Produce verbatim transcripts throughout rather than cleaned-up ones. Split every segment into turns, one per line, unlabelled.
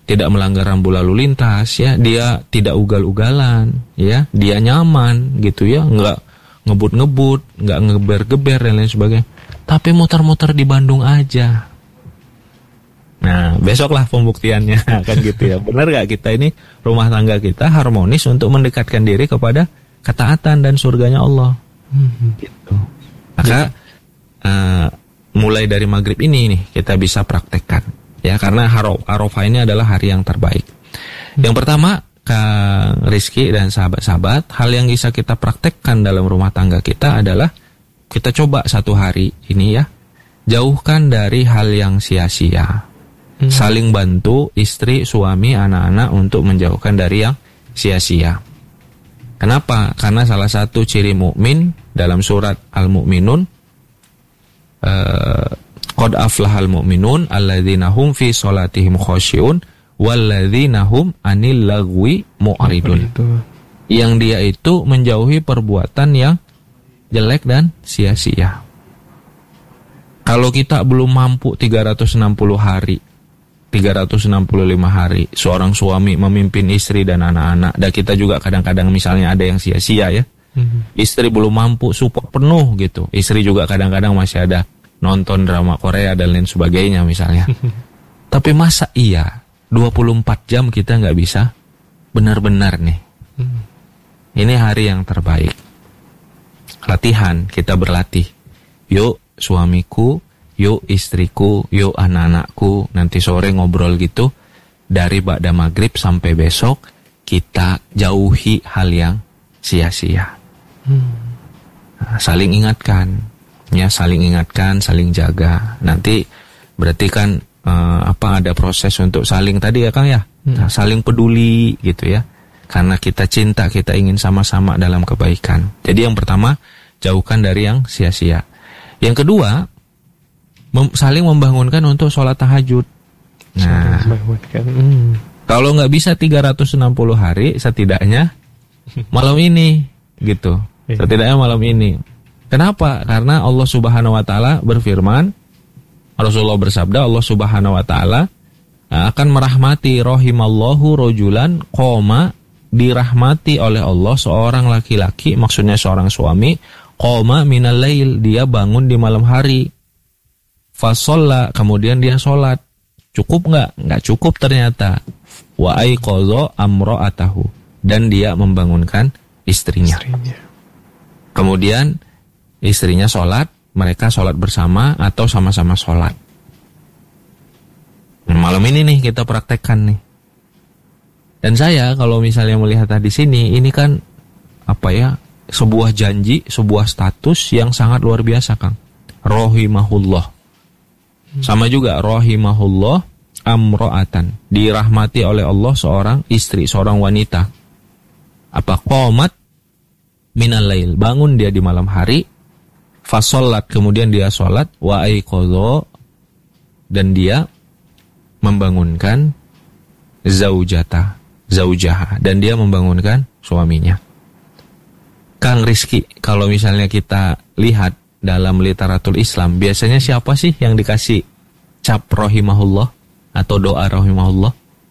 tidak melanggar rambu lalu lintas, ya, dia tidak ugal-ugalan, ya, dia nyaman gitu ya, nggak ngebut-ngebut, nggak ngeber-geber dan lain sebagainya. Tapi muter-muter di Bandung aja. Nah, besoklah pembuktiannya kan gitu ya. Benar gak kita ini rumah tangga kita harmonis untuk mendekatkan diri kepada ketaatan dan surganya Allah. Hmm. Gitu. Maka uh, mulai dari maghrib ini nih kita bisa praktekkan ya, karena Arafah ini adalah hari yang terbaik. Hmm. Yang pertama, Kang Rizky dan sahabat-sahabat, hal yang bisa kita praktekkan dalam rumah tangga kita adalah kita coba satu hari ini ya, jauhkan dari hal yang sia-sia. Hmm. Saling bantu istri, suami, anak-anak untuk menjauhkan dari yang sia-sia. Kenapa? Karena salah satu ciri mukmin dalam surat Al-Mu'minun, uh, qad aflahal mu'minun alladzina hum fi sholatihim khashi'un walladzina hum anil lagwi mu'ridun. Yang dia itu menjauhi perbuatan yang jelek dan sia-sia. Kalau kita belum mampu tiga ratus enam puluh hari, tiga ratus enam puluh lima hari seorang suami memimpin istri dan anak-anak, dan kita juga kadang-kadang misalnya ada yang sia-sia ya, mm-hmm. istri belum mampu support penuh gitu, istri juga kadang-kadang masih ada nonton drama Korea dan lain sebagainya misalnya. Tapi masa iya dua puluh empat jam kita nggak bisa benar-benar nih. Mm. Ini hari yang terbaik. Latihan, kita berlatih. Yuk suamiku, yuk istriku, yuk anak-anakku, nanti sore ngobrol gitu, dari ba'da maghrib sampai besok kita jauhi hal yang sia-sia. Hmm. Nah, saling ingatkan, ya, saling ingatkan, saling jaga. Nanti berarti kan eh, apa ada proses untuk saling tadi ya Kang ya, hmm. nah, saling peduli gitu ya, karena kita cinta, kita ingin sama-sama dalam kebaikan. Jadi yang pertama, jauhkan dari yang sia-sia. Yang kedua, Mem- saling membangunkan untuk sholat tahajud. Nah, hmm. kalau nggak bisa tiga ratus enam puluh hari, setidaknya malam ini, gitu. Setidaknya malam ini. Kenapa? Karena Allah Subhanahu Wa Taala berfirman, Rasulullah bersabda, Allah Subhanahu Wa Taala akan merahmati rahimallahu rojulan koma, dirahmati oleh Allah seorang laki-laki, maksudnya seorang suami, koma minal lail, dia bangun di malam hari. Fasolla, kemudian dia sholat. Cukup nggak? Nggak cukup ternyata. Wa aiqadha amra'atahu, dan dia membangunkan istrinya. istrinya. Kemudian istrinya sholat, mereka sholat bersama atau sama-sama sholat. Nah, malam ini nih kita praktekkan nih. Dan saya kalau misalnya melihat di sini, ini kan apa ya? Sebuah janji, sebuah status yang sangat luar biasa, Kang. Rahimahullah. Sama juga rahimahullah amro'atan, dirahmati oleh Allah seorang istri, seorang wanita. Apa? Qomat minal lail, bangun dia di malam hari, fasolat, kemudian dia sholat, wa aiqadha, dan dia membangunkan zaujata, zaujaha, dan dia membangunkan suaminya. Kang Rizky, kalau misalnya kita lihat dalam literatur Islam, biasanya siapa sih yang dikasih cap rahimahullah atau doa rahimahullah?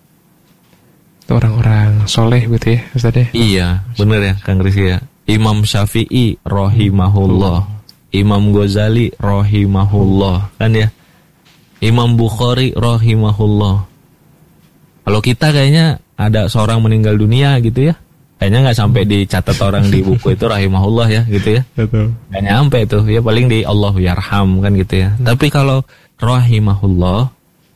Orang-orang soleh gitu ya, Ustaz ya?
Iya, benar ya Kang Rizky ya. Imam Syafi'i rahimahullah, Imam Ghazali rahimahullah, kan ya? Imam Bukhari rahimahullah. Kalau kita kayaknya ada seorang meninggal dunia gitu ya, kayaknya nggak sampai dicatat orang di buku itu rahimahullah ya gitu ya. Betul. Nggak nyampe tuh ya, paling di Allahu yarham kan gitu ya. Hmm. Tapi kalau rahimahullah,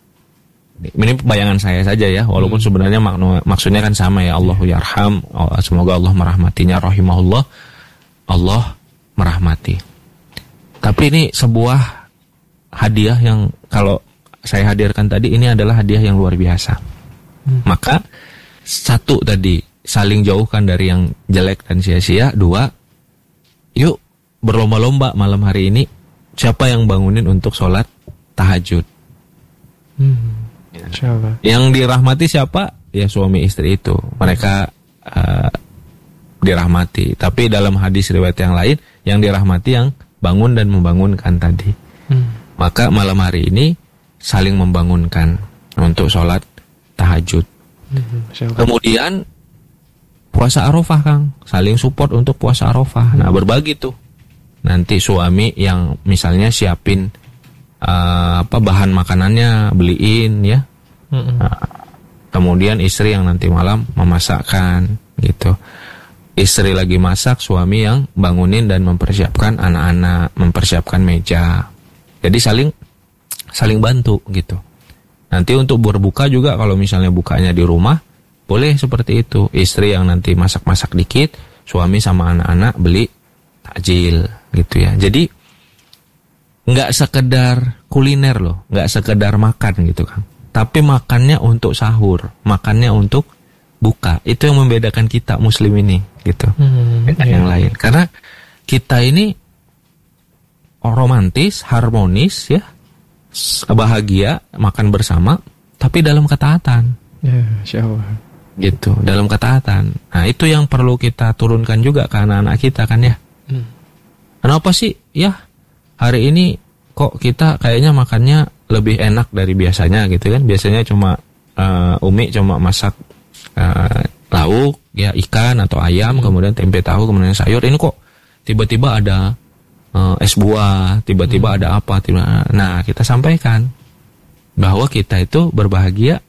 ini bayangan saya saja ya, walaupun hmm. sebenarnya makna, maksudnya kan sama ya, Allahu yarham, semoga Allah merahmatinya, rahimahullah, Allah merahmati. Tapi ini sebuah hadiah yang kalau saya hadirkan tadi, ini adalah hadiah yang luar biasa. Hmm. Maka satu tadi, saling jauhkan dari yang jelek dan sia-sia. Dua, yuk berlomba-lomba malam hari ini, siapa yang bangunin untuk sholat tahajud. Hmm, ya. Yang dirahmati siapa? Ya suami istri itu. Mereka uh, dirahmati. Tapi dalam hadis riwayat yang lain, yang dirahmati yang bangun dan membangunkan tadi. Hmm. Maka malam hari ini saling membangunkan untuk sholat tahajud.
Hmm,
Kemudian puasa Arafah, Kang, saling support untuk puasa Arafah. Nah, berbagi tuh. Nanti suami yang misalnya siapin uh, apa bahan makanannya, beliin ya. Hmm. Nah, kemudian istri yang nanti malam memasakkan gitu. Istri lagi masak, suami yang bangunin dan mempersiapkan anak-anak, mempersiapkan meja. Jadi saling saling bantu gitu. Nanti untuk berbuka juga kalau misalnya bukanya di rumah, boleh seperti itu. Istri yang nanti masak-masak dikit, suami sama anak-anak beli takjil gitu ya. Jadi nggak sekedar kuliner loh, nggak sekedar makan gitu kan. Tapi makannya untuk sahur, makannya untuk buka. Itu yang membedakan kita Muslim ini gitu. Hmm, dengan iya. yang lain. Karena kita ini romantis, harmonis ya, bahagia, makan bersama, tapi dalam ketaatan.
Ya, insyaallah.
Gitu, dalam ketaatan. Nah, itu yang perlu kita turunkan juga ke anak-anak kita kan ya. Hmm. Kenapa sih ya hari ini kok kita kayaknya makannya lebih enak dari biasanya gitu kan? Biasanya cuma uh, Umi cuma masak uh, lauk ya, ikan atau ayam, hmm. kemudian tempe tahu, kemudian sayur. Ini kok tiba-tiba ada uh, es buah, tiba-tiba hmm. ada apa? Tiba, nah, kita sampaikan bahwa kita itu berbahagia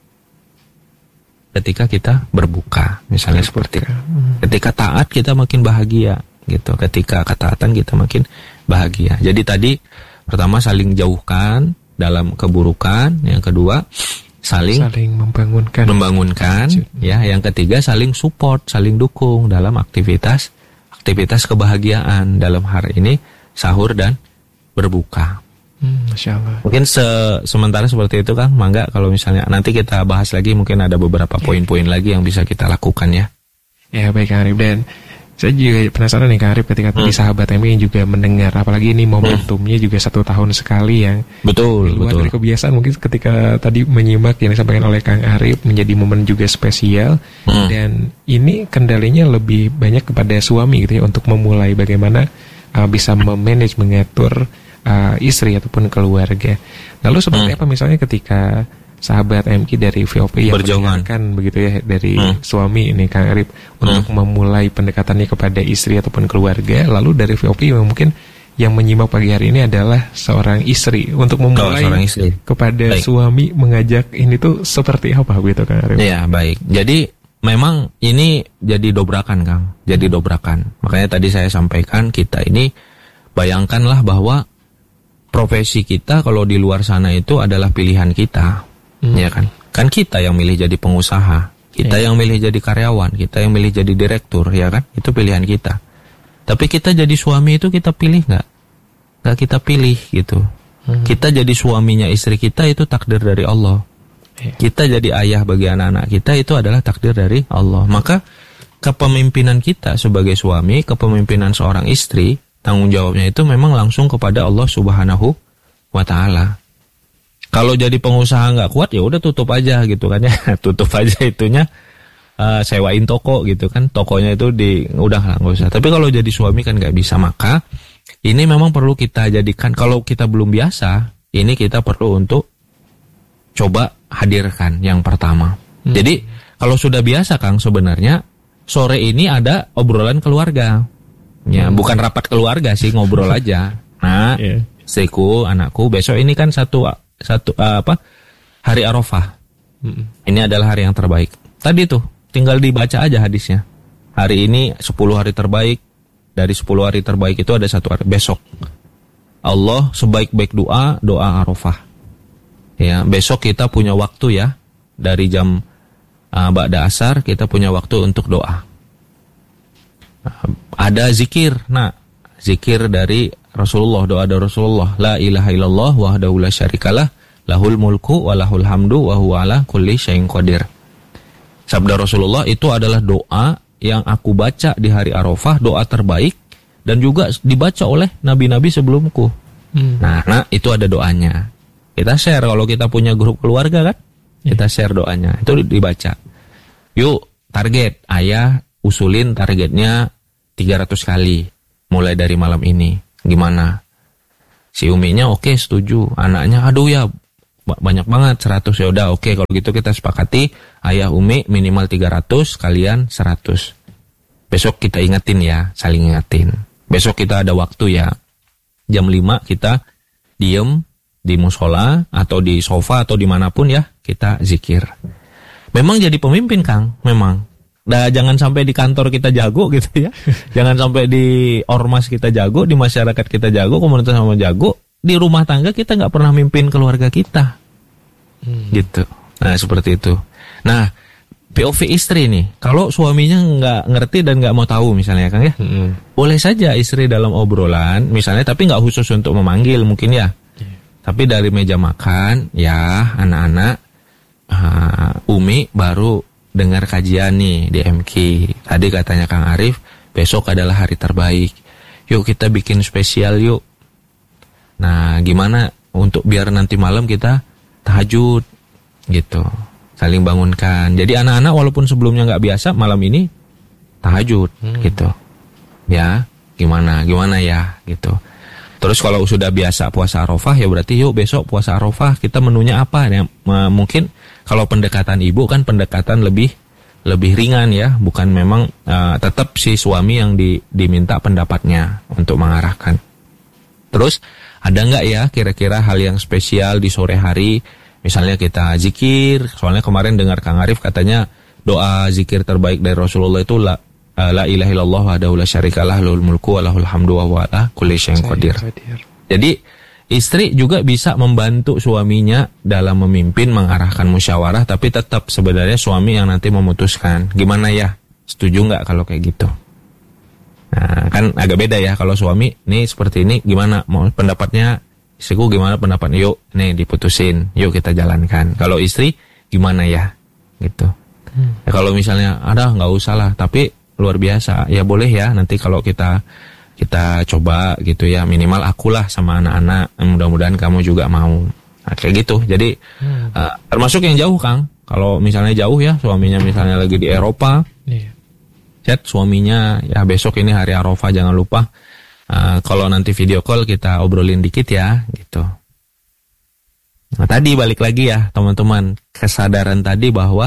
ketika kita berbuka, misalnya berbuka. Seperti hmm. ketika taat kita makin bahagia, gitu. Ketika ketaatan kita makin bahagia. Jadi tadi pertama saling jauhkan dalam keburukan, yang kedua saling
saling membangunkan,
membangunkan, ya. Yang ketiga saling support, saling dukung dalam aktivitas aktivitas kebahagiaan dalam hari ini sahur dan berbuka.
Hmm, Masya Allah.
Mungkin se sementara seperti itu, Kang. Mangga kalau misalnya nanti kita bahas lagi, mungkin ada beberapa poin-poin lagi yang bisa kita lakukan ya.
Ya baik, Kang Arif. Dan saya juga penasaran nih, Kang Arif, ketika tadi hmm. sahabat M I juga mendengar, apalagi ini momentumnya hmm. juga satu tahun sekali yang
betul,
luar
betul.
dari kebiasaan. Mungkin ketika tadi menyimak yang disampaikan oleh Kang Arif menjadi momen juga spesial, hmm. dan ini kendalinya lebih banyak kepada suami gitu ya, untuk memulai bagaimana uh, bisa memanage, mengatur Uh, istri ataupun keluarga. Lalu seperti hmm. apa misalnya ketika sahabat M K dari V O P yang mendengarkan begitu ya dari hmm. suami ini Kang Arif untuk hmm. memulai pendekatannya kepada istri ataupun keluarga, lalu dari V O P yang mungkin yang menyimak pagi hari ini adalah seorang istri untuk memulai oh, istri. kepada baik. suami mengajak ini tuh seperti apa begitu Kang Arif?
Ya baik. Jadi memang ini jadi dobrakan, Kang. Jadi dobrakan. Makanya tadi saya sampaikan, kita ini bayangkanlah bahwa profesi kita kalau di luar sana itu adalah pilihan kita, hmm. ya kan? Kan kita yang milih jadi pengusaha, kita yeah. yang milih jadi karyawan, kita yang milih jadi direktur, ya kan? Itu pilihan kita. Tapi kita jadi suami itu kita pilih nggak? Nggak kita pilih gitu. Hmm. Kita jadi suaminya istri kita itu takdir dari Allah. Yeah. Kita jadi ayah bagi anak-anak kita itu adalah takdir dari Allah. Maka kepemimpinan kita sebagai suami, kepemimpinan seorang istri, tanggung jawabnya itu memang langsung kepada Allah Subhanahu wa Ta'ala. Kalau jadi pengusaha nggak kuat, ya udah tutup aja gitu kan ya, tutup aja itunya, uh, sewain toko gitu kan, tokonya itu di udah lah nggak usah. Tapi kalau jadi suami kan nggak bisa, maka ini memang perlu kita jadikan. Kalau kita belum biasa, ini kita perlu untuk coba hadirkan yang pertama. Hmm. Jadi kalau sudah biasa, Kang, sebenarnya sore ini ada obrolan keluarga. Ya, hmm. bukan rapat keluarga sih, ngobrol aja. Nah, yeah. istriku, anakku, besok ini kan satu satu uh, apa? Hari Arafah. Hmm. Ini adalah hari yang terbaik. Tadi tuh, tinggal dibaca aja hadisnya. Hari ini sepuluh hari terbaik. Dari sepuluh hari terbaik itu ada satu hari besok. Allah sebaik-baik doa, doa Arafah. Ya, besok kita punya waktu ya. Dari jam uh, ba'da asar kita punya waktu untuk doa. Ada zikir, nah zikir dari Rasulullah, doa dari Rasulullah, la ilaha illallah wahdahu la syarikalah, lahul mulku wa lahul hamdu wa huwa ala kulli syai'in qadir. Sabda Rasulullah itu adalah doa yang aku baca di hari Arafah, doa terbaik, dan juga dibaca oleh nabi-nabi sebelumku. Hmm. Nah, nah, itu ada doanya. Kita share kalau kita punya grup keluarga kan, kita share doanya, itu dibaca. Yuk, target ayah usulin targetnya tiga ratus kali mulai dari malam ini. Gimana? Si uminya oke, setuju. Anaknya aduh ya banyak banget seratus, ya udah oke kalau gitu kita sepakati ayah Umi minimal tiga ratus, kalian seratus. Besok kita ingetin ya, saling ingetin. Besok kita ada waktu ya, jam lima kita diem di musola atau di sofa atau dimanapun ya, kita zikir. Memang jadi pemimpin Kang, memang. Nah, jangan sampai di kantor kita jago gitu ya. Jangan sampai di ormas kita jago, di masyarakat kita jago, komunitas sama jago. Di rumah tangga kita nggak pernah mimpin keluarga kita. Hmm. Gitu. Nah, seperti itu. Nah, P O V istri nih, kalau suaminya nggak ngerti dan nggak mau tahu misalnya Kang ya, hmm. boleh saja istri dalam obrolan, misalnya tapi nggak khusus untuk memanggil mungkin ya. Yeah. Tapi dari meja makan, ya anak-anak, uh, Umi baru dengar kajian nih di M K. Tadi katanya Kang Arif, besok adalah hari terbaik. Yuk kita bikin spesial yuk. Nah, gimana untuk biar nanti malam kita tahajud gitu. Saling bangunkan. Jadi anak-anak walaupun sebelumnya nggak biasa, malam ini tahajud hmm. gitu. Ya, gimana? Gimana ya gitu. Terus kalau sudah biasa puasa Arafah ya berarti yuk besok puasa Arafah kita menunya apa ya? Mungkin kalau pendekatan ibu kan pendekatan lebih lebih ringan ya, bukan memang uh, tetap si suami yang di, diminta pendapatnya untuk mengarahkan. Terus ada nggak ya kira-kira hal yang spesial di sore hari? Misalnya kita zikir, soalnya kemarin dengar Kang Arif katanya doa zikir terbaik dari Rasulullah itu la, uh, la ilaha illallah wahdahu la syarikalah lahul mulku wa lahul hamdu wa huwa ala kulli syai'in qadir. Jadi istri juga bisa membantu suaminya dalam memimpin, mengarahkan musyawarah, tapi tetap sebenarnya suami yang nanti memutuskan. Gimana ya? Setuju nggak kalau kayak gitu? Nah, kan agak beda ya kalau suami, nih seperti ini, gimana? Mau pendapatnya, istriku gimana pendapatnya? Yuk, nih diputusin, yuk kita jalankan. Kalau istri, gimana ya? Gitu. Hmm. Ya, kalau misalnya, ada nggak usah lah, tapi luar biasa, ya boleh ya, nanti kalau kita kita coba gitu ya, minimal akulah sama anak-anak, mudah-mudahan kamu juga mau. Nah, kayak gitu. Jadi hmm. uh, termasuk yang jauh Kang, kalau misalnya jauh ya, suaminya misalnya lagi di Eropa, yeah. chat suaminya, ya besok ini hari Arafah jangan lupa, uh, kalau nanti video call kita obrolin dikit ya, gitu. Nah tadi balik lagi ya teman-teman, kesadaran tadi bahwa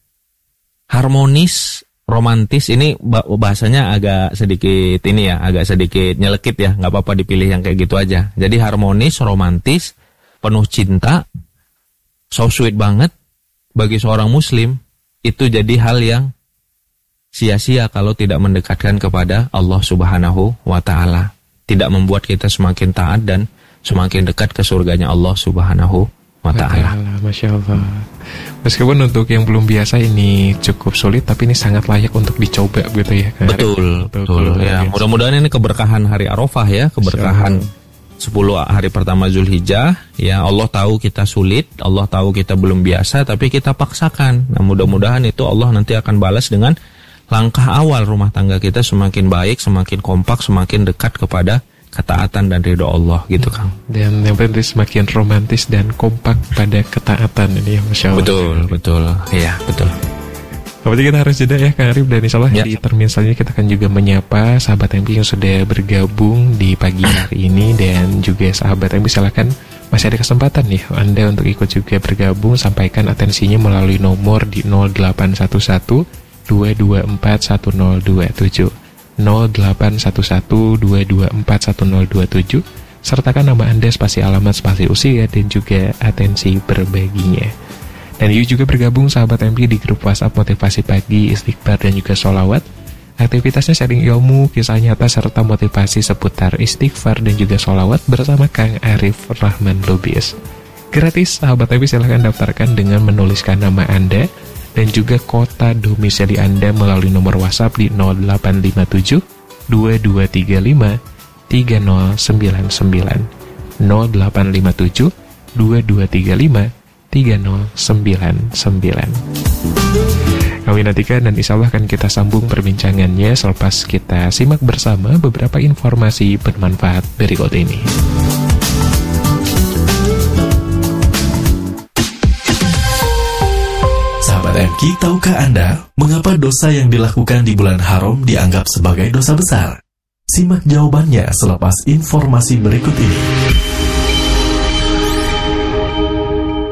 harmonis, romantis ini bahasanya agak sedikit ini ya, agak sedikit nyelekit ya, nggak apa-apa dipilih yang kayak gitu aja. Jadi harmonis, romantis, penuh cinta, so sweet banget bagi seorang muslim, itu jadi hal yang sia-sia kalau tidak mendekatkan kepada Allah Subhanahu wa Ta'ala, tidak membuat kita semakin taat dan semakin dekat ke surganya Allah Subhanahu wa Ta'ala.
Masya Allah. Meskipun untuk yang belum biasa ini cukup sulit, tapi ini sangat layak untuk dicoba gitu ya.
Betul, betul. betul ya, mudah-mudahan ini keberkahan hari Arafah ya, keberkahan sepuluh hari pertama Zulhijjah. Ya, Allah tahu kita sulit, Allah tahu kita belum biasa, tapi kita paksakan. Nah, mudah-mudahan itu Allah nanti akan balas dengan langkah awal rumah tangga kita semakin baik, semakin kompak, semakin dekat kepada ketaatan dan ridho Allah gitu Kang.
Dan yang penting semakin romantis dan kompak pada ketaatan ini ya, Masya Allah.
Betul, betul. Iya, betul.
Berarti kita harus jeda ya Kang Arif, dan insya Allah ya. Di termin selanjutnya kita akan juga menyapa sahabat M P yang sudah bergabung di pagi hari ini, dan juga sahabat M P silakan masih ada kesempatan nih Anda untuk ikut juga bergabung, sampaikan atensinya melalui nomor di nol delapan satu satu dua dua empat satu nol dua tujuh. nol delapan satu satu dua dua empat satu nol dua tujuh, sertakan nama Anda, spasi alamat, spasi usia, dan juga atensi berbaginya. Dan yuk juga bergabung sahabat M P di grup WhatsApp Motivasi Pagi, Istighfar, dan juga Sholawat. Aktivitasnya sharing ilmu, kisah nyata, serta motivasi seputar istighfar dan juga sholawat bersama Kang Arif Rahman Lubis. Gratis, sahabat M P silahkan daftarkan dengan menuliskan nama Anda dan juga kota domisili Anda melalui nomor WhatsApp di nol delapan lima tujuh dua dua tiga lima tiga nol sembilan sembilan nol delapan lima tujuh dua dua tiga lima tiga nol sembilan sembilan. Kami nantikan dan insya Allah akan kita sambung perbincangannya selepas kita simak bersama beberapa informasi bermanfaat berikut ini.
M K, tahukah Anda mengapa dosa yang dilakukan di bulan haram dianggap sebagai dosa besar? Simak jawabannya selepas informasi berikut ini.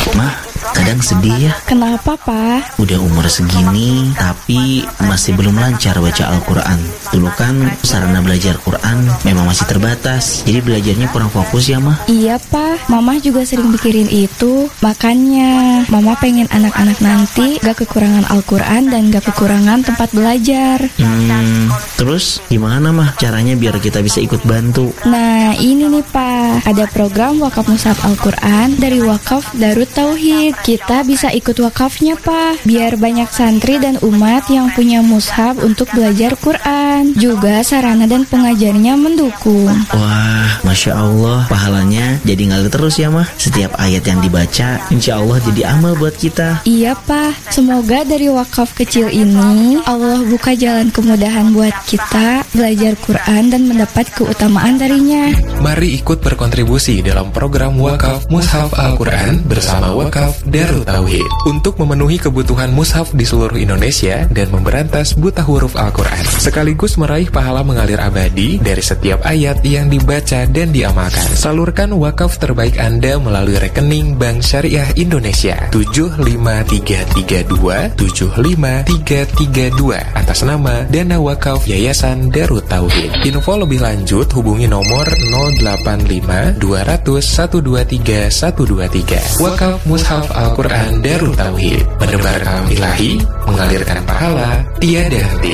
Mah, kadang sedih ya.
Kenapa, Pak?
Udah umur segini, tapi masih belum lancar baca Al-Quran. Dulu kan sarana belajar Quran memang masih terbatas, jadi belajarnya kurang fokus ya, Mah.
Iya, Pak. Mama juga sering mikirin itu. Makanya, Mama pengen anak-anak nanti gak kekurangan Al-Quran dan gak kekurangan tempat belajar.
Hmm, terus gimana, Mah, caranya biar kita bisa ikut bantu?
Nah, ini nih, Pak. Ada program wakaf mushaf Al-Quran dari Wakaf Darut Tauhid. Kita bisa ikut wakafnya, Pak, biar banyak santri dan umat yang punya mushaf untuk belajar Quran. Juga sarana dan pengajarnya mendukung.
Wah, Masya Allah, pahalanya jadi ngalir terus ya, Mah. Setiap ayat yang dibaca, insya Allah jadi amal buat kita.
Iya, Pak. Semoga dari wakaf kecil ini Allah buka jalan kemudahan buat kita belajar Quran dan mendapat keutamaan darinya.
Mari ikut berkontribusi dalam program Wakaf Mushaf Al-Quran bersama Wakaf Darut Tauhid untuk memenuhi kebutuhan mushaf di seluruh Indonesia dan memberantas buta huruf Al-Quran, sekaligus meraih pahala mengalir abadi dari setiap ayat yang dibaca dan diamalkan. Salurkan wakaf terbaik Anda melalui rekening Bank Syariah Indonesia tujuh lima tiga tiga dua tujuh lima tiga tiga dua atas nama Dana Wakaf Yayasan Darut Tauhid. Info lebih lanjut hubungi nomor nol delapan lima dua nol nol satu dua tiga satu dua tiga. Wakaf Mushaf Al-Quran Darut Tauhid, menebar kalam ilahi, mengalirkan pahala tiada henti.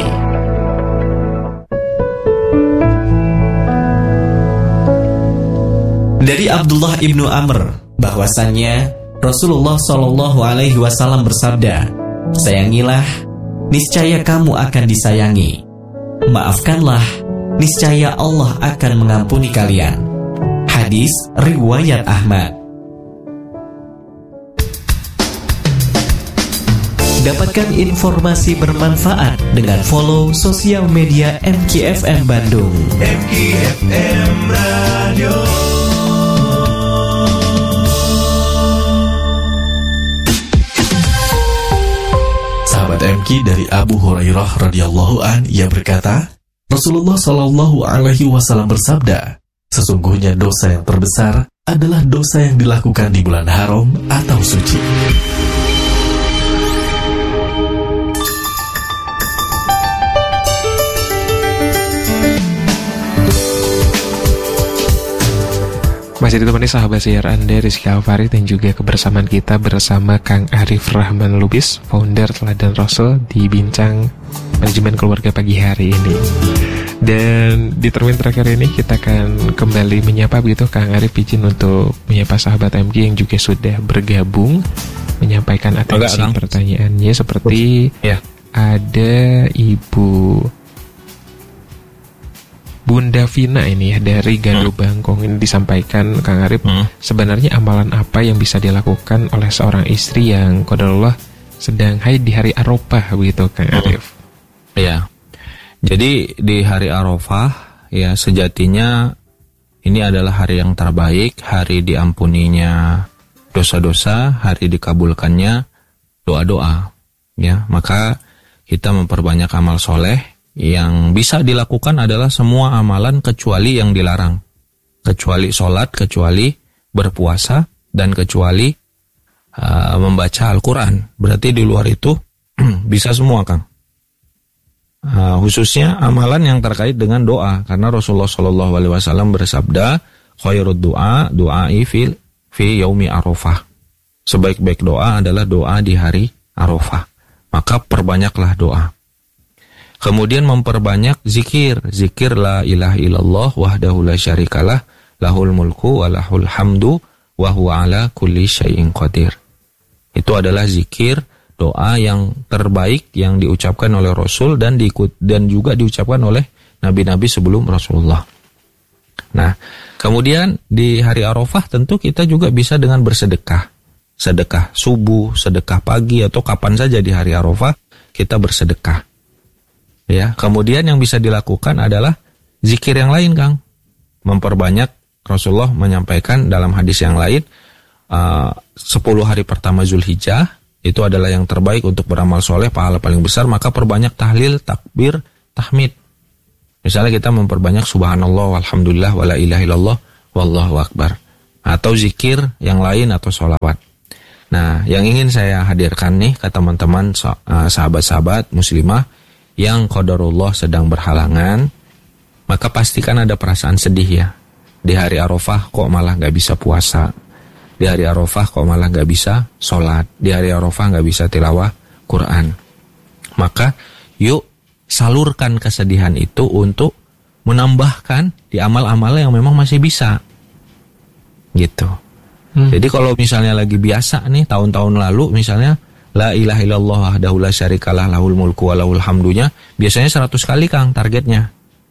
Dari Abdullah ibnu Amr bahwasannya Rasulullah Shallallahu Alaihi Wasallam bersabda, sayangilah, niscaya kamu akan disayangi. Maafkanlah, niscaya Allah akan mengampuni kalian. Hadis riwayat Ahmad. Dapatkan informasi bermanfaat dengan follow sosial media M K F M Bandung. M K F M Radio. Sahabat M K, dari Abu Hurairah radhiyallahu an, ia berkata, Rasulullah Shallallahu Alaihi Wasallam bersabda, sesungguhnya dosa yang terbesar adalah dosa yang dilakukan di bulan haram atau suci.
Masih ditemani sahabat siar Anda Rizky Alfarid dan juga kebersamaan kita bersama Kang Arif Rahman Lubis, founder Teladan Rasul, di Bincang Manajemen Keluarga pagi hari ini. Dan di termin terakhir ini kita akan kembali menyapa begitu Kang Arif, izin untuk menyapa sahabat M K yang juga sudah bergabung menyampaikan atensi Agak, pertanyaannya seperti ya. Ada Ibu Bunda Vina ini ya, dari Galuh hmm. Bangkong, ini disampaikan Kang Arif, hmm. sebenarnya amalan apa yang bisa dilakukan oleh seorang istri yang qadarullah sedang haid di hari Arafah begitu Kang Arif?
Hmm. Ya. Jadi di hari Arafah ya sejatinya ini adalah hari yang terbaik, hari diampuninya dosa-dosa, hari dikabulkannya doa-doa. Ya, maka kita memperbanyak amal soleh. Yang bisa dilakukan adalah semua amalan kecuali yang dilarang. Kecuali sholat, kecuali berpuasa, dan kecuali uh, membaca Al-Quran. Berarti di luar itu bisa semua, Kang. Uh, khususnya amalan yang terkait dengan doa. Karena Rasulullah shallallahu alaihi wasallam bersabda, khairud doa, doa'i fil fi yaumi Arafah. Sebaik-baik doa adalah doa di hari Arafah. Maka perbanyaklah doa. Kemudian memperbanyak zikir. Zikir la ilaha illallah wahdahu la syarikalah lahul mulku wa lahul hamdu wa huwa ala kulli syai'in qadir. Itu adalah zikir, doa yang terbaik yang diucapkan oleh Rasul dan diikut dan juga diucapkan oleh nabi-nabi sebelum Rasulullah. Nah, kemudian di hari Arafah tentu kita juga bisa dengan bersedekah. Sedekah subuh, sedekah pagi, atau kapan saja di hari Arafah kita bersedekah. Ya, kemudian yang bisa dilakukan adalah zikir yang lain, Kang. Memperbanyak, Rasulullah menyampaikan dalam hadis yang lain, uh, sepuluh hari pertama Zulhijjah itu adalah yang terbaik untuk beramal soleh, pahala paling besar, maka perbanyak tahlil, takbir, tahmid. Misalnya kita memperbanyak subhanallah, walhamdulillah, wala ilaha illallah, wallahu akbar. Atau zikir yang lain atau sholawat. Nah, yang ingin saya hadirkan nih ke teman-teman sahabat-sahabat muslimah yang qadarullah sedang berhalangan, maka pastikan ada perasaan sedih ya. Di hari Arafah kok malah gak bisa puasa. Di hari Arafah kok malah gak bisa sholat. Di hari Arafah gak bisa tilawah Quran. Maka yuk salurkan kesedihan itu untuk menambahkan di amal-amal yang memang masih bisa. Gitu. Hmm. Jadi kalau misalnya lagi biasa nih tahun-tahun lalu misalnya la ilaha illallah wahdahu la syarikalah lahul mulku wa lahul hamdunya biasanya seratus kali Kang targetnya.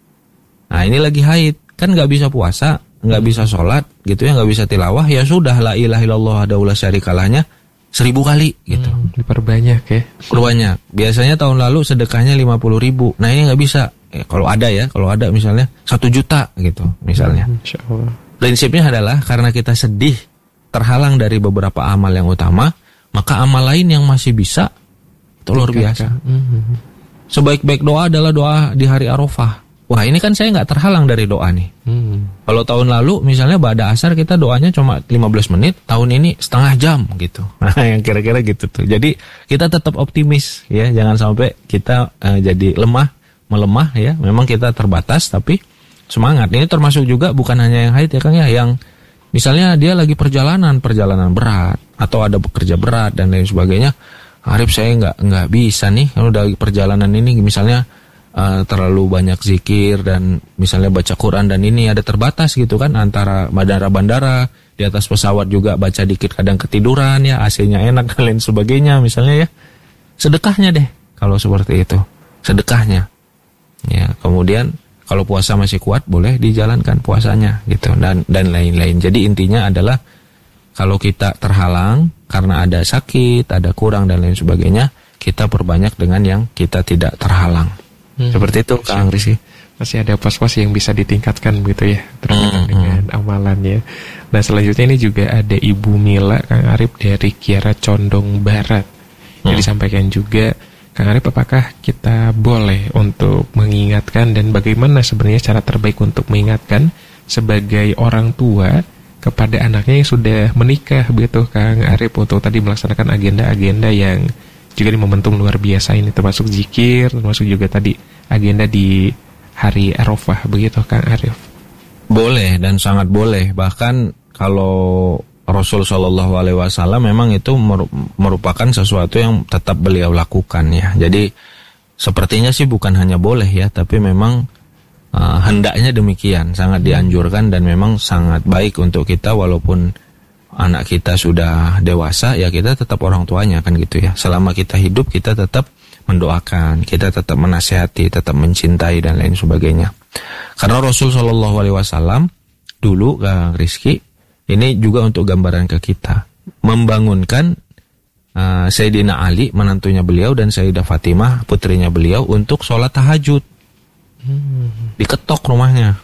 Nah ini lagi haid, kan gak bisa puasa, gak bisa sholat gitu ya, gak bisa tilawah, ya sudah la ilaha illallah wahdahu la syarikalahnya seribu kali gitu.
Hmm, diperbanyak ya.
Perbanyak. Biasanya tahun lalu sedekahnya lima puluh ribu. Nah ini gak bisa. Eh, kalau ada ya, kalau ada misalnya satu juta gitu misalnya.
Hmm, Insya Allah.
Prinsipnya adalah karena kita sedih terhalang dari beberapa amal yang utama, maka amal lain yang masih bisa itu luar biasa. Hmm. Sebaik-baik doa adalah doa di hari Arafah. Wah ini kan saya nggak terhalang dari doa nih. Hmm. Kalau tahun lalu misalnya ba'da asar kita doanya cuma lima belas menit, tahun ini setengah jam gitu. Nah yang kira-kira gitu tuh. Jadi kita tetap optimis ya, jangan sampai kita uh, jadi lemah, melemah ya. Memang kita terbatas tapi semangat. Ini termasuk juga bukan hanya yang haid ya Kang ya, yang misalnya dia lagi perjalanan, perjalanan berat atau ada bekerja berat dan lain sebagainya. Arif saya nggak nggak bisa nih kalau dari perjalanan ini misalnya Uh, terlalu banyak zikir dan misalnya baca Quran dan ini ada terbatas gitu kan antara bandara-bandara, di atas pesawat juga baca dikit kadang ketiduran ya, A C-nya enak dan lain sebagainya misalnya ya. Sedekahnya deh kalau seperti itu. Sedekahnya. Ya, kemudian kalau puasa masih kuat boleh dijalankan puasanya gitu dan dan lain-lain. Jadi intinya adalah kalau kita terhalang karena ada sakit, ada kurang dan lain sebagainya, kita perbanyak dengan yang kita tidak terhalang. Hmm. Seperti itu Kang Rizky.
Masih ada pos-pos yang bisa ditingkatkan gitu ya terkait hmm. dengan amalannya. Nah selanjutnya ini juga ada Ibu Mila Kang Arif dari Kiara Condong Barat. hmm. Jadi disampaikan juga Kang Arif, apakah kita boleh untuk mengingatkan dan bagaimana sebenarnya cara terbaik untuk mengingatkan sebagai orang tua kepada anaknya yang sudah menikah begitu Kang Arif untuk tadi melaksanakan agenda-agenda yang juga di momentum luar biasa ini, termasuk zikir, termasuk juga tadi agenda di hari Arafah begitu Kang Arif.
Boleh dan sangat boleh. Bahkan kalau Rasul Shallallahu Alaihi Wasallam memang itu merupakan sesuatu yang tetap beliau lakukan ya. Jadi sepertinya sih bukan hanya boleh ya, tapi memang uh, hendaknya demikian, sangat dianjurkan dan memang sangat baik untuk kita walaupun anak kita sudah dewasa, ya kita tetap orang tuanya kan gitu ya. Selama kita hidup kita tetap mendoakan, kita tetap menasihati, tetap mencintai dan lain sebagainya. Karena Rasul Shallallahu Alaihi Wasallam dulu Kang Rizky, ini juga untuk gambaran ke kita, membangunkan uh, Sayyidina Ali menantunya beliau dan Sayyidah Fatimah putrinya beliau untuk sholat tahajud. hmm. Diketok rumahnya.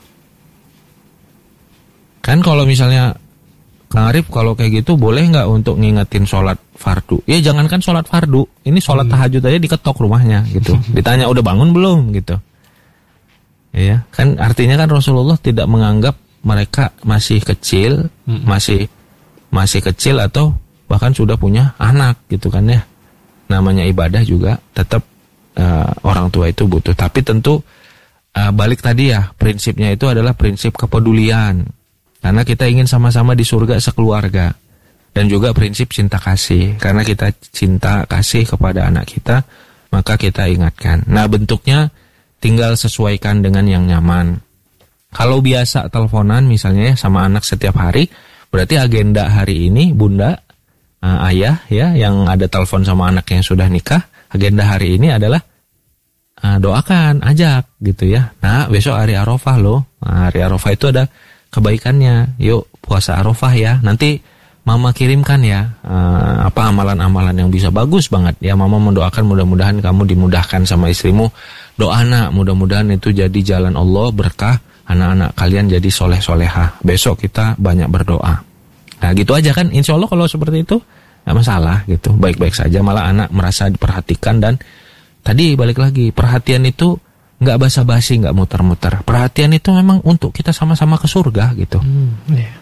Kan kalau misalnya Kang Arif kalau kayak gitu boleh nggak untuk ngingetin sholat fardu? Ya jangankan sholat fardu, ini sholat hmm. tahajud aja diketok rumahnya gitu. Ditanya udah bangun belum gitu. Ya kan artinya kan Rasulullah tidak menganggap mereka masih kecil, hmm. masih masih kecil atau bahkan sudah punya anak gitu kan ya. Namanya ibadah juga tetap uh, orang tua itu butuh. Tapi tentu uh, balik tadi ya, prinsipnya itu adalah prinsip kepedulian. Karena kita ingin sama-sama di surga sekeluarga. Dan juga prinsip cinta kasih. Karena kita cinta kasih kepada anak kita, maka kita ingatkan. Nah bentuknya tinggal sesuaikan dengan yang nyaman. Kalau biasa teleponan misalnya ya sama anak setiap hari, berarti agenda hari ini bunda, uh, ayah ya yang ada telepon sama anak yang sudah nikah, agenda hari ini adalah uh, doakan, ajak gitu ya. Nah besok hari Arafah loh. Nah, hari Arafah itu ada kebaikannya, yuk puasa Arafah ya. Nanti mama kirimkan ya uh, apa amalan-amalan yang bisa bagus banget ya. Mama mendoakan mudah-mudahan kamu dimudahkan sama istrimu. Doa nak mudah-mudahan itu jadi jalan Allah, berkah anak-anak kalian jadi soleh-solehah. Besok kita banyak berdoa. Nah gitu aja kan, insya Allah kalau seperti itu gak masalah gitu, baik-baik saja. Malah anak merasa diperhatikan. Dan tadi balik lagi, perhatian itu nggak basa-basi, nggak muter-muter. Perhatian itu memang untuk kita sama-sama ke surga gitu. Hmm, yeah.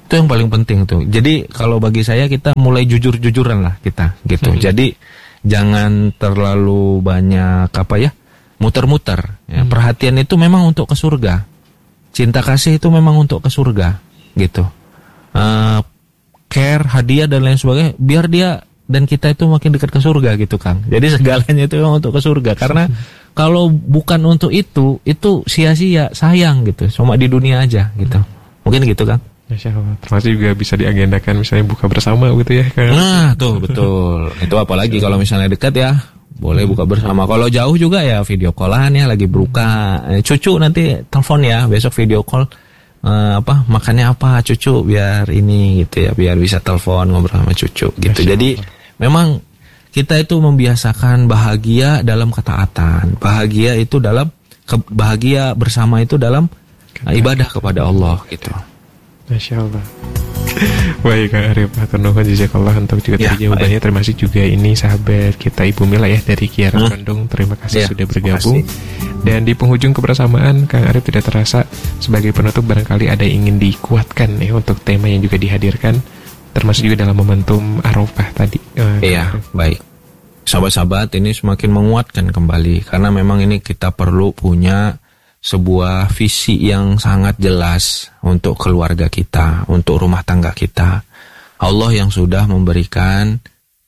Itu yang paling penting tuh. Jadi kalau bagi saya kita mulai jujur-jujuran lah kita gitu. Hmm. Jadi jangan terlalu banyak apa ya, muter-muter. Ya, hmm. Perhatian itu memang untuk ke surga. Cinta kasih itu memang untuk ke surga gitu. Uh, care, hadiah dan lain sebagainya biar dia dan kita itu makin dekat ke surga gitu Kang. Jadi segalanya itu memang untuk ke surga. Karena kalau bukan untuk itu, itu sia-sia, sayang gitu. Cuma di dunia aja gitu. Mungkin gitu Kang.
Masya Allah. Termasuk juga bisa diagendakan misalnya buka bersama gitu ya kan?
Nah tuh betul. Itu apalagi kalau misalnya dekat ya boleh buka bersama. Kalau jauh juga ya video callan ya, lagi berbuka. Cucu nanti telepon ya besok video call. Uh, apa makannya apa cucu biar ini gitu ya, biar bisa telepon ngobrol sama cucu gitu. Masya Jadi Allah. Memang kita itu membiasakan bahagia dalam ketaatan. Bahagia itu dalam ke- bahagia bersama itu dalam uh, ibadah kepada Allah gitu.
Masya Allah. Baik Kang Arif, hatur nuhun jazakallah untuk juga ya, jawabannya. Termasuk juga ini sahabat kita Ibu Mila ya dari Kiara hmm. Bandung. Terima kasih ya, sudah bergabung. Dan di penghujung kebersamaan Kang Arif tidak terasa sebagai penutup barangkali ada yang ingin dikuatkan ya untuk tema yang juga dihadirkan, termasuk juga dalam momentum Arafah tadi.
Iya, uh, baik. Sahabat-sahabat ini semakin menguatkan kembali karena memang ini kita perlu punya sebuah visi yang sangat jelas untuk keluarga kita, untuk rumah tangga kita. Allah yang sudah memberikan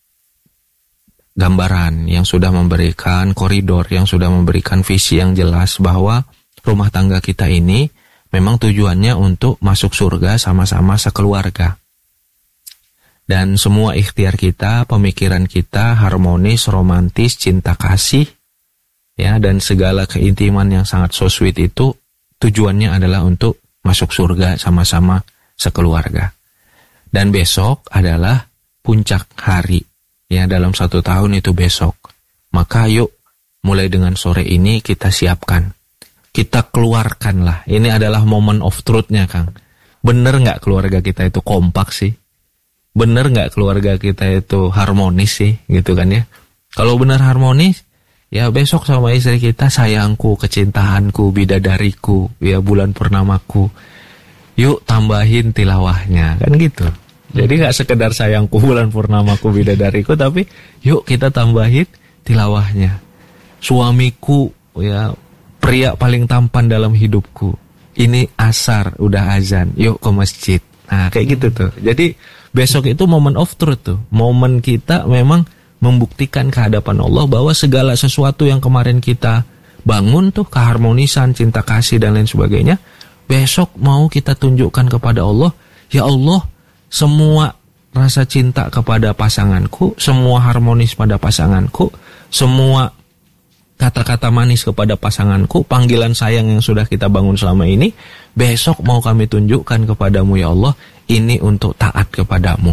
gambaran, yang sudah memberikan koridor, yang sudah memberikan visi yang jelas bahwa rumah tangga kita ini memang tujuannya untuk masuk surga sama-sama sekeluarga. Dan semua ikhtiar kita, pemikiran kita harmonis, romantis, cinta kasih, ya, dan segala keintiman yang sangat so sweet itu tujuannya adalah untuk masuk surga sama-sama sekeluarga. Dan besok adalah puncak hari, ya, dalam satu tahun itu besok. Maka yuk mulai dengan sore ini kita siapkan, kita keluarkanlah. Ini adalah moment of truth-nya Kang. Bener nggak keluarga kita itu kompak sih? Bener nggak keluarga kita itu harmonis sih, gitu kan ya? Kalau bener harmonis, ya besok sama istri kita, sayangku, kecintaanku, bidadariku, ya bulan purnamaku. Yuk tambahin tilawahnya, kan gitu. Jadi gak sekedar sayangku, bulan purnamaku, bidadariku, tapi yuk kita tambahin tilawahnya. Suamiku, ya pria paling tampan dalam hidupku. Ini asar, udah azan, yuk ke masjid. Nah kayak gitu tuh. Jadi besok itu moment of truth tuh. Momen kita memang membuktikan kehadapan Allah bahwa segala sesuatu yang kemarin kita bangun tuh, keharmonisan, cinta kasih dan lain sebagainya, besok mau kita tunjukkan kepada Allah, ya Allah, semua rasa cinta kepada pasanganku, semua harmonis pada pasanganku, semua kata-kata manis kepada pasanganku, panggilan sayang yang sudah kita bangun selama ini, besok mau kami tunjukkan kepadamu ya Allah, ini untuk taat kepadamu.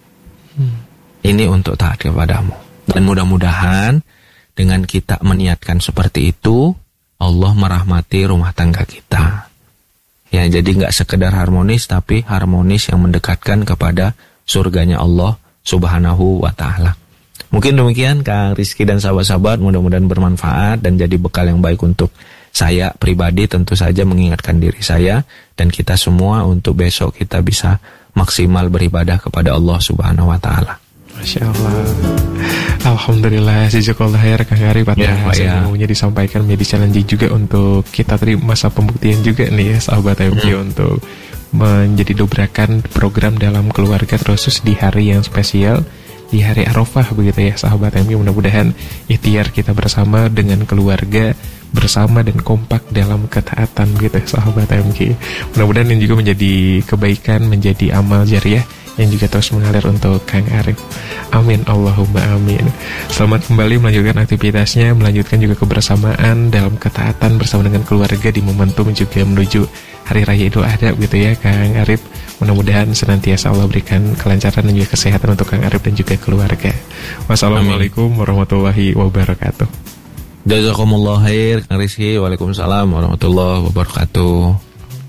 Hmm. Ini untuk taat kepadamu. Dan mudah-mudahan dengan kita meniatkan seperti itu, Allah merahmati rumah tangga kita. Ya, jadi nggak sekedar harmonis, tapi harmonis yang mendekatkan kepada surganya Allah Subhanahu wa Ta'ala. Mungkin demikian Kang Rizky dan sahabat-sahabat, mudah-mudahan bermanfaat dan jadi bekal yang baik untuk saya pribadi, tentu saja mengingatkan diri saya dan kita semua untuk besok kita bisa maksimal beribadah kepada Allah Subhanahu wa Ta'ala.
Masya Allah. Alhamdulillah, jazakallah khair Kang Arif atas ya, ilmunya ya. Disampaikan menjadi challenge juga untuk kita tadi masa pembuktian juga nih ya sahabat M K hmm. untuk menjadi dobrakan program dalam keluarga terkhusus di hari yang spesial, di hari Arafah begitu ya sahabat M K. Mudah-mudahan ikhtiar kita bersama dengan keluarga bersama dan kompak dalam ketaatan gitu sahabat M K. Mudah-mudahan ini juga menjadi kebaikan, menjadi amal jariah yang juga terus mengalir untuk Kang Arif. Amin, Allahumma amin. Selamat kembali melanjutkan aktivitasnya, melanjutkan juga kebersamaan dalam ketaatan bersama dengan keluarga di momentum juga menuju Hari Raya Idul Adha gitu ya Kang Arif. Mudah-mudahan senantiasa Allah berikan kelancaran dan juga kesehatan untuk Kang Arif dan juga keluarga. Wassalamualaikum warahmatullahi wabarakatuh.
Jazakumullah khair Kang Rizky. Waalaikumsalam warahmatullahi wabarakatuh.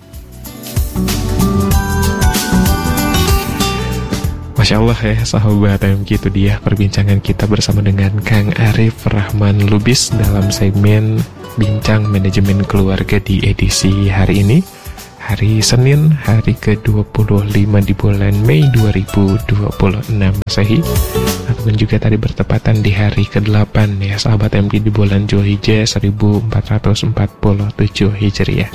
Masya Allah ya sahabat M K, itu dia perbincangan kita bersama dengan Kang Arif Rahman Lubis dalam segmen Bincang Manajemen Keluarga di edisi hari ini. hari Senin, hari ke dua puluh lima di bulan Mei dua ribu dua puluh enam Masehi, ataupun juga tadi bertepatan di hari ke delapan ya sahabat M K di bulan Dzulhijjah seribu empat ratus empat puluh tujuh Hijriah.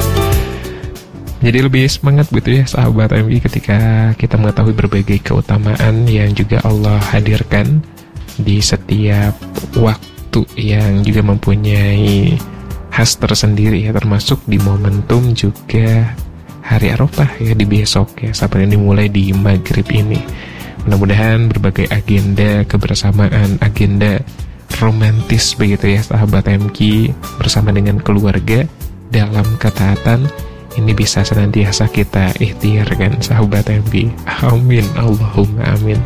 Jadi lebih semangat gitu ya sahabat M K ketika kita mengetahui berbagai keutamaan yang juga Allah hadirkan di setiap waktu yang juga mempunyai khas tersendiri ya, termasuk di momentum juga hari Arafah ya di besok ya, sampai ini dimulai di maghrib ini. Mudah-mudahan berbagai agenda kebersamaan, agenda romantis begitu ya sahabat M K bersama dengan keluarga dalam ketaatan ini bisa senantiasa kita ikhtiarkan sahabat M K. Amin, Allahumma amin.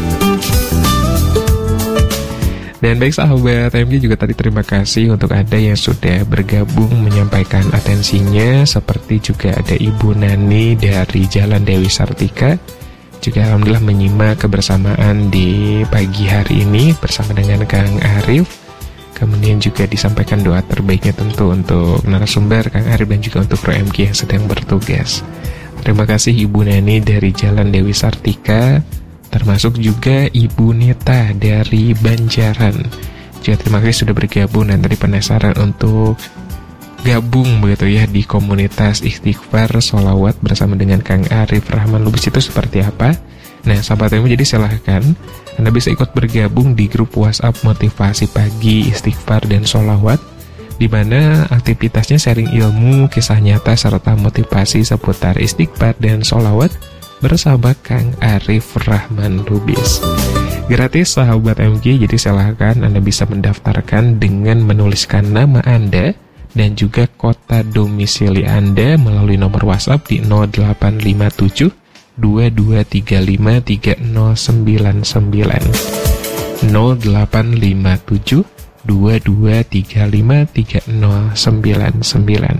Dan baik sahabat M K juga tadi terima kasih untuk Anda yang sudah bergabung menyampaikan atensinya, seperti juga ada Ibu Nani dari Jalan Dewi Sartika juga alhamdulillah menyimak kebersamaan di pagi hari ini bersama dengan Kang Arif. Kemudian juga disampaikan doa terbaiknya tentu untuk narasumber Kang Arif dan juga untuk Pro M K yang sedang bertugas. Terima kasih Ibu Nani dari Jalan Dewi Sartika, termasuk juga Ibu Nita dari Banjaran. Juga terima kasih sudah bergabung dan tadi penasaran untuk gabung begitu ya di komunitas istighfar sholawat bersama dengan Kang Arif Rahman Lubis itu seperti apa? Nah sahabat M K jadi silahkan Anda bisa ikut bergabung di grup WhatsApp motivasi pagi istighfar dan sholawat, di mana aktivitasnya sharing ilmu, kisah nyata serta motivasi seputar istighfar dan sholawat bersama Kang Arif Rahman Lubis. Gratis sahabat M K, jadi silahkan Anda bisa mendaftarkan dengan menuliskan nama Anda dan juga kota domisili Anda melalui nomor WhatsApp di nol delapan lima tujuh dua dua tiga lima tiga nol sembilan sembilan nol delapan lima tujuh dua dua tiga lima tiga nol sembilan sembilan.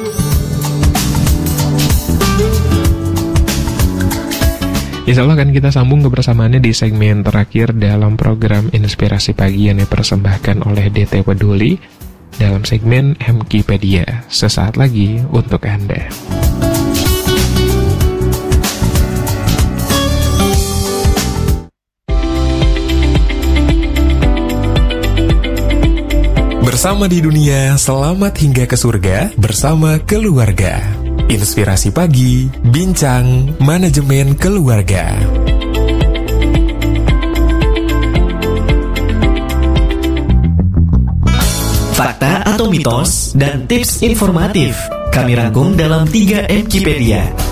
Insya Allah akan kita sambung kebersamaannya di segmen terakhir dalam program Inspirasi Pagi yang dipersembahkan oleh D T Peduli dalam segmen M K Pedia sesaat lagi untuk Anda.
Bersama di dunia, selamat hingga ke surga bersama keluarga. Inspirasi Pagi, bincang manajemen keluarga.
Fakta atau mitos dan tips informatif kami rangkum dalam tiga M K Pedia.